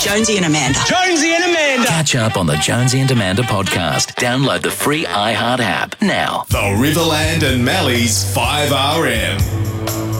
Jonesy and Amanda. Jonesy and Amanda. Catch up on the Jonesy and Amanda podcast. Download the free iHeart app now. The Riverland and Mally's 5RM.